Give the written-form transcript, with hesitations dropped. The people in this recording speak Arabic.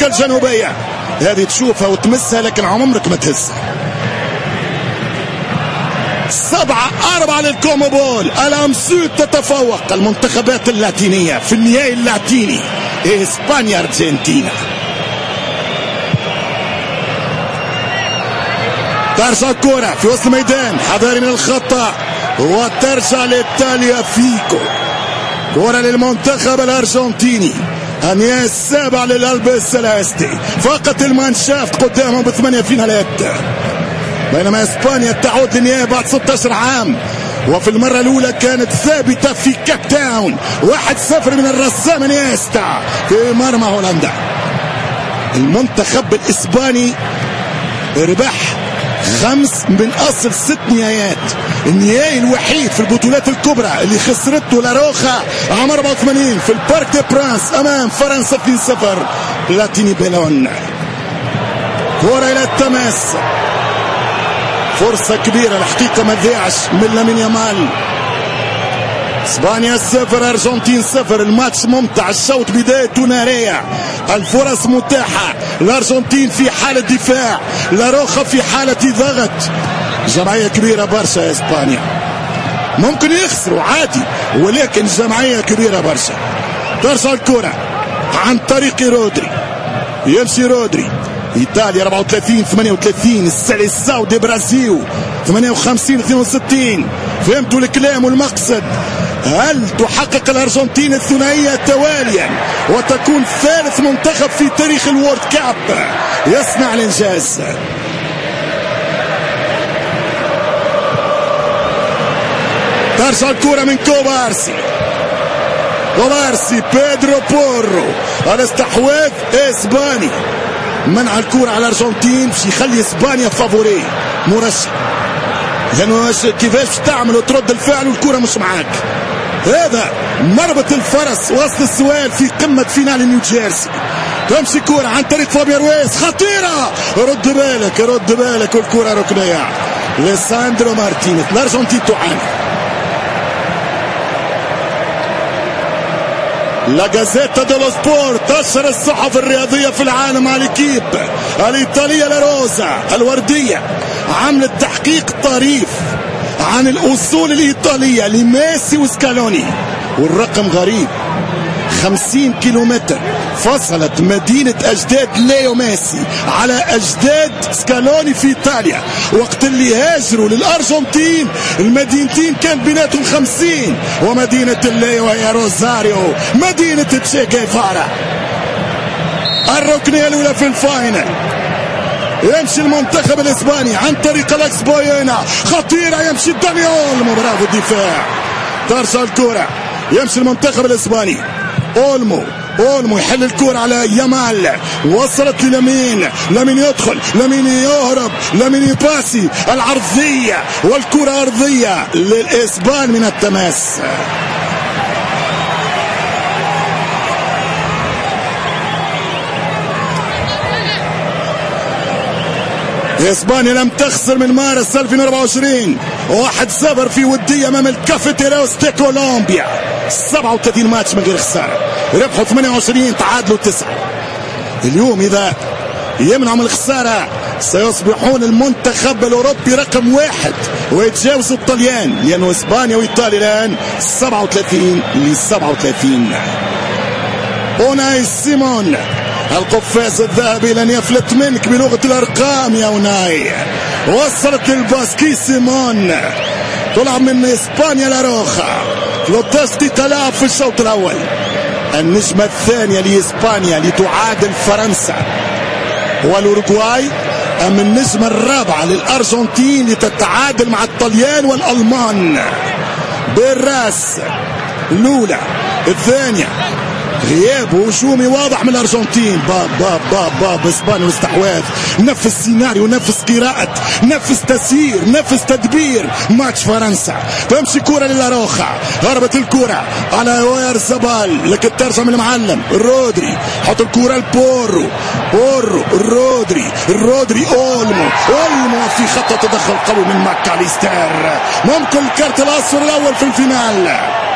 الجنوبية. هذه تشوفها وتمسها لكن عمرك ما تهزها. 7-4 للكوموبول. الأمسود تتفوق المنتخبات اللاتينية في النهائي اللاتيني. إسبانيا أرجنتينا. ترجع الكرة في وسط الميدان، حذاري من الخطأ، وترجع لإيطاليا. فيكو كرة للمنتخب الأرجنتيني. النهائي السابع للألبي السلاسطي. فقط المانشافت قدامهم ب8 فينالات، بينما إسبانيا تعود للنهائي بعد 16 عام، وفي المرة الأولى كانت ثابتة في كاب تاون. 1-0 من الرسام انيستا في مرمى هولندا. المنتخب الإسباني ربح 5 من أصل 6 نهائيات. النهائي الوحيد في البطولات الكبرى اللي خسرته لاروخا عام 84 في البارك دي برانس أمام فرنسا 2-0. لاتيني بيلون. كرة إلى التماس، فرصة كبيرة الحقيقة ما تضيعش من لامين يامال. اسبانيا 0 ارجنتين 0. الماتش ممتع، الشوط بدايته نارية، الفرص متاحة. الارجنتين في حالة دفاع، لاروخا في حالة ضغط. جمعية كبيرة برشا اسبانيا، ممكن يخسروا عادي، ولكن جمعية كبيرة برشا. ترجع الكرة عن طريق رودري، يمشي رودري. إيطاليا 34-38. السلساو دي برازيل 58-62. فهمتوا الكلام والمقصد. هل تحقق الأرجنتين الثنائية تواليا وتكون ثالث منتخب في تاريخ الورد كاب يصنع الإنجاز؟ ترجع الكرة من كوبارسي. بيدرو بورو. الاستحواذ إسباني. منع الكرة على الأرجنتين باش يخلي إسبانيا فافوري مرشح، لأنه كيفاش تعمل وترد الفعل والكرة مش معاك. هذا مربط الفرس وسط السؤال في قمة فينال نيوجيرسي. تمشي كرة عن طريق فابيان رويز خطيرة. رد بالك والكرة ركنية لساندرو مارتينيز. الأرجنتين تعاني. لا جازيتا ديلو سبورت تشهر الصحف الرياضية في العالم على الكيب الإيطالية لاروزا الوردية عملت تحقيق طريف عن الأصول الإيطالية لميسي وسكالوني، والرقم غريب. 50 كيلومتر فصلت مدينة أجداد ليو ميسي على أجداد سكالوني في إيطاليا. وقت اللي هاجروا للأرجنتين المدينتين كان بيناتهم 50. ومدينة ليو هي روزاريو، مدينة تشي جيفارا. الركنية الأولى في الفاينل. يمشي المنتخب الإسباني عن طريق الاكس بوينا، خطيرة. يمشي دانيول، برافو الدفاع. ترجع الكرة، يمشي المنتخب الإسباني. اولمو يحل الكرة على يامال، وصلت للامين يدخل، لامين يهرب، لامين يباسي. العرضية والكرة أرضية للإسبان من التماس. إسبانيا لم تخسر من مارس 2024. 1-0 في ودية أمام الكافيتيراوس دي كولومبيا. 37 ماتش من غير خسارة، ربحوا 28 تعادلوا 9. اليوم إذا يمنعوا من الخسارة سيصبحون المنتخب الأوروبي رقم 1 ويتجاوزوا الطليان، لأنه إسبانيا وإيطاليا الآن 37-37. أوناي سيمون القفاز الذهبي لن يفلت منك بلغة الأرقام يا أوناي. وصلت للباسكي سيمون، تلعب من إسبانيا لاروخا. لوتستي تلعب في الشوط الأول. النجمة الثانية لإسبانيا لتعادل فرنسا والأوروغواي، أم النجمة الرابعة للأرجنتين لتتعادل مع الطليان والألمان. بالراس الأولى الثانية غياب هجومي واضح من الارجنتين. باب اسبانيا واستحواذ، نفس سيناريو، نفس قراءة، نفس تسيير، نفس تدبير ماتش فرنسا. تمشي كرة للاروخا، هربت الكرة على وير زبال، لكن ترجع من المعلم رودري. حط الكرة لبورو، رودري اولمو في خط تدخل قوي من ماكاليستر. ممكن الكارت الاصفر الاول في الفينال.